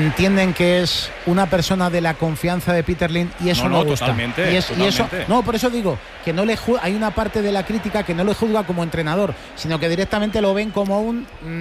entienden que es una persona de la confianza de Peter Lim y eso no gusta. Totalmente, y eso, no, por eso digo que no le hay una parte de la crítica que no le juzga como entrenador, sino que directamente lo ven como un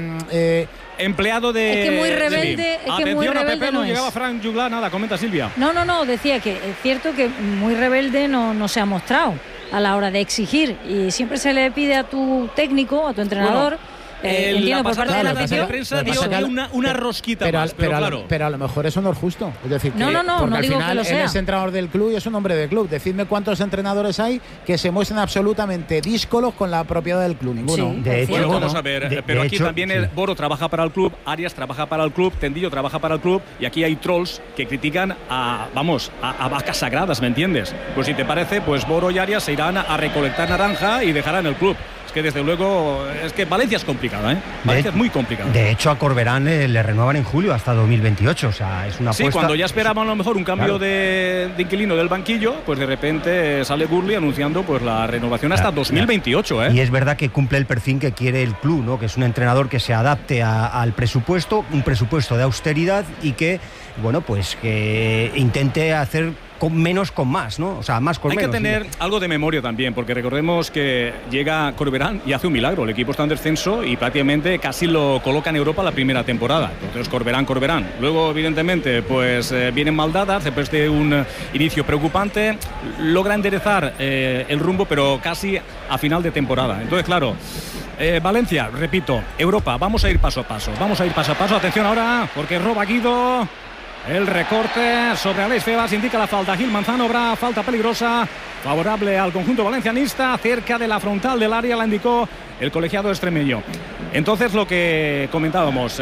empleado de. Es que muy rebelde. Atención, a Pepe no llegaba Frank Juglar, nada, comenta Silvia. No, decía que es cierto que muy rebelde no se ha mostrado a la hora de exigir, y siempre se le pide a tu técnico, a tu entrenador. Entiendo por parte de la prensa dio una rosquita pero a lo mejor eso no es justo. Es decir, no al digo final que lo sea. Él es entrenador del club y es un hombre de club. Decidme cuántos entrenadores hay que se muestren absolutamente díscolos con la propiedad del club. Ninguno. Sí, de hecho, vamos a ver, pero aquí también Boro trabaja para el club, Arias trabaja para el club, Tendillo trabaja para el club, y aquí hay trolls que critican a vacas sagradas, ¿me entiendes? Pues si te parece, pues Boro y Arias se irán a recolectar naranja y dejarán el club. Que desde luego es que Valencia es complicada, ¿eh? Valencia es muy complicada. De hecho, a Corberán le renuevan en julio hasta 2028, o sea, es una apuesta. Sí, cuando ya esperaban a lo mejor un cambio de inquilino del banquillo, pues de repente sale Gurley anunciando pues la renovación hasta 2028, ¿eh? Y es verdad que cumple el perfil que quiere el club, ¿no? Que es un entrenador que se adapte al presupuesto, un presupuesto de austeridad, y que, bueno, pues que intente hacer menos con más, ¿no? O sea, más con menos. Hay que tener algo de memoria también, porque recordemos que llega Corberán y hace un milagro. El equipo está en descenso y prácticamente casi lo coloca en Europa la primera temporada. Entonces, Corberán. Luego, evidentemente, pues vienen maldadas, después de un inicio preocupante, logra enderezar el rumbo, pero casi a final de temporada. Entonces, claro, Valencia, repito, Europa, vamos a ir paso a paso. Atención ahora, porque roba Guido. El recorte sobre Alex Febas indica la falta. Gil Manzano, habrá falta peligrosa favorable al conjunto valencianista. Cerca de la frontal del área, la indicó el colegiado extremeño. Entonces, lo que comentábamos,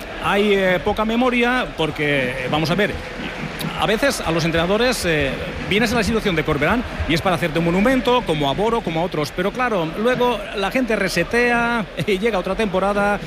hay poca memoria porque, vamos a ver, a veces a los entrenadores vienes a la situación de Corberán y es para hacerte un monumento, como a Boro, como a otros. Pero claro, luego la gente resetea y llega otra temporada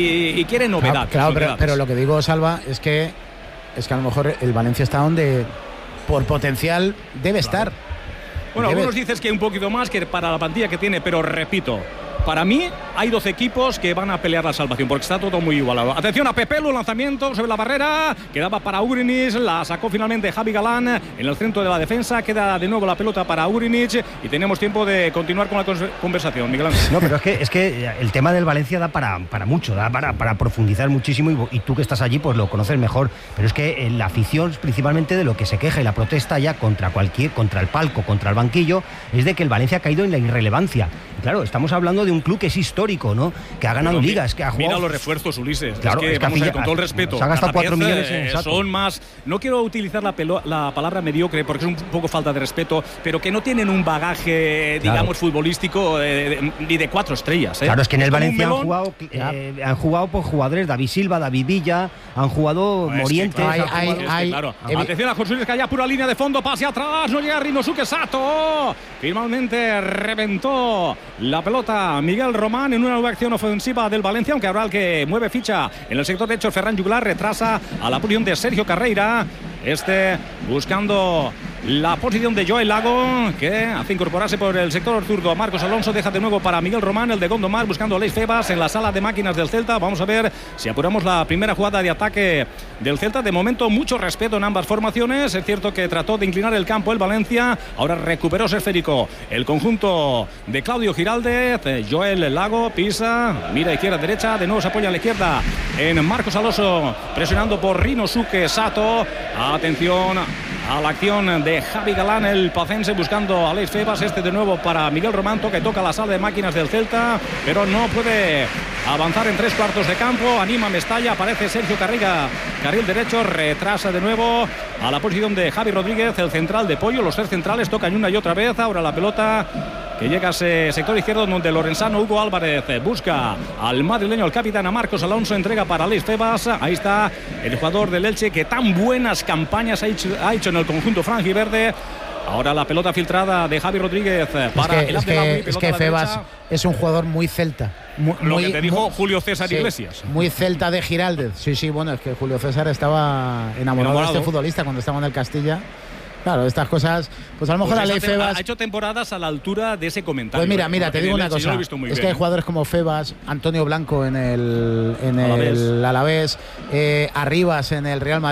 y quiere novedad. Claro, pero lo que digo, Salva, es que a lo mejor el Valencia está donde por potencial debe estar. Bueno, algunos dices que un poquito más que para la plantilla que tiene, pero repito, para mí hay 12 equipos que van a pelear la salvación porque está todo muy igualado. Atención a Pepelu, lanzamiento sobre la barrera, quedaba para Ugrinic, la sacó finalmente Javi Galán en el centro de la defensa, queda de nuevo la pelota para Ugrinic y tenemos tiempo de continuar con la conversación, Miguel Ángel. No, pero es que el tema del Valencia da para mucho, da para profundizar muchísimo, y tú que estás allí pues lo conoces mejor, pero es que la afición principalmente de lo que se queja y la protesta ya contra el palco, contra el banquillo, es de que el Valencia ha caído en la irrelevancia. Claro, estamos hablando de un club que es histórico, ¿no? Que ha ganado ligas, que ha jugado. Mira los refuerzos, Ulises. Claro, es que vamos a ver, con todo el respeto. Se ha gastado 4 millones en Sato. Son más. No quiero utilizar la palabra mediocre porque es un poco falta de respeto, pero que no tienen un bagaje, digamos, futbolístico ni de 4 estrellas. Claro, es que en el Valencia han jugado por jugadores, David Silva, David Villa, han jugado Morientes. Claro. Atención a Josué, que haya pura línea de fondo, pase atrás, no llega Rinosuke Sato. Finalmente reventó la pelota Miguel Román en una nueva acción ofensiva del Valencia, aunque habrá el que mueve ficha en el sector derecho. Ferran Juglar retrasa a la posición de Sergio Carreira, buscando la posición de Joel Lago, que hace incorporarse por el sector zurdo a Marcos Alonso. Deja de nuevo para Miguel Román, el de Gondomar, buscando a Alex Febas en la sala de máquinas del Celta. Vamos a ver si apuramos la primera jugada de ataque del Celta. De momento, mucho respeto en ambas formaciones. Es cierto que trató de inclinar el campo el Valencia. Ahora recuperó ese esférico el conjunto de Claudio Giraldez. Joel Lago pisa, mira izquierda, derecha. De nuevo se apoya a la izquierda en Marcos Alonso, presionando por Rinosuke Sato. Atención a la acción de Javi Galán, el pacense, buscando a Alex Febas. De nuevo para Miguel Romanto, que toca la sala de máquinas del Celta, pero no puede avanzar en 3/4 de campo. Anima Mestalla, aparece Sergio Carriga, carril derecho, retrasa de nuevo a la posición de Javi Rodríguez, el central de Pollo. Los 3 centrales tocan una y otra vez. Ahora la pelota que llega a ese sector izquierdo, donde Lorenzano Hugo Álvarez busca al madrileño, al capitán, a Marcos Alonso, entrega para Alex Febas. Ahí está el jugador del Elche que tan buenas campañas ha hecho en el conjunto franjiverde. Ahora la pelota filtrada de Javi Rodríguez para es que Febas es un jugador muy celta. Lo que te dijo Julio César Iglesias. Muy celta de Giraldez. Sí, bueno, es que Julio César estaba enamorado de este futbolista cuando estaba en el Castilla. Claro, estas cosas, pues a lo mejor pues Febas ha hecho temporadas a la altura de ese comentario. Pues mira, te digo una cosa. Es que hay jugadores como Febas, Antonio Blanco en el Alavés, Arribas en el Real Madrid.